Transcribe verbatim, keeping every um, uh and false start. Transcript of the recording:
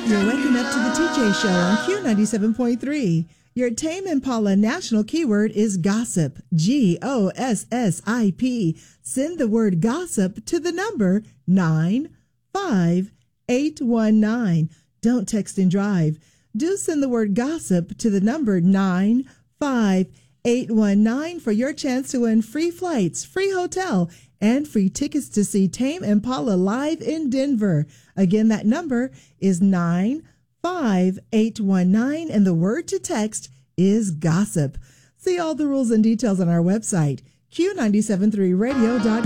You're waking up to the T J Show on Q ninety-seven point three. Your Tame Impala national keyword is gossip. G O S S I P. Send the word gossip to the number nine five eight one nine. Don't text and drive. Do send the word gossip to the number nine five eight one nine for your chance to win free flights, free hotel, and free tickets to see Tame Impala live in Denver. Again, that number is nine five eight one nine, and the word to text is gossip. See all the rules and details on our website, Q nine seven three radio dot com.